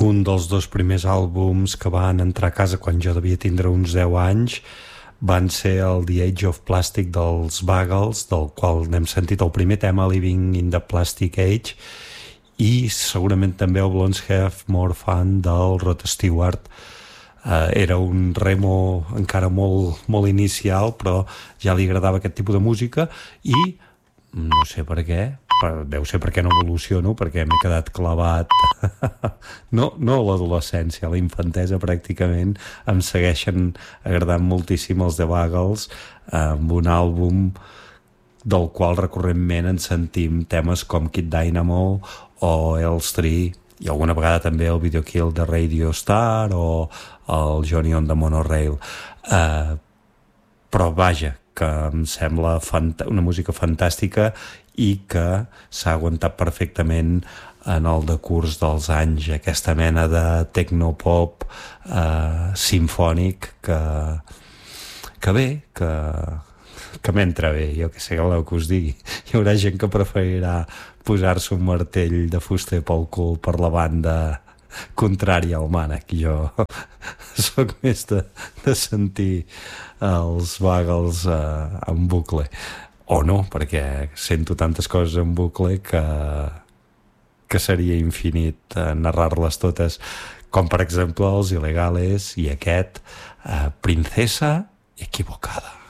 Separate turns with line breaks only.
un dels dos primers àlbums que van entrar a casa quan jo devia tindre uns 10 anys van ser el The Age of Plastic dels Buggles, del qual n'hem sentit el primer tema, Living in the Plastic Age, i segurament també el Blondes Have More Fun del Rod Stewart. Era un remo encara molt, molt inicial, però ja li agradava aquest tipus de música i no sé per què, deu ser perquè no evoluciono, perquè m'he quedat clavat no a l'adolescència, a la infantesa pràcticament em segueixen agradant moltíssim els The Buggles, amb un àlbum del qual recurrentment en sentim temes com Kid Dynamo o Elstree, i alguna vegada també el Video Kill de Radio Star o el Johnny on the Monorail, però vaja, que em sembla una música fantàstica i que s'ha aguantat perfectament en el decurs dels anys, aquesta mena de tecnopop simfònic que bé, que m'entra bé, jo que sé, voleu que us digui. Hi haurà gent que preferirà posar-se un martell de fuster pel cul per la banda contrària al mànec. Jo sóc més de sentir els Buggles en bucle, o no, perquè sento tantes coses en bucle que seria infinit narrar-les totes, com per exemple els Il·legales i aquest Princesa Equivocada.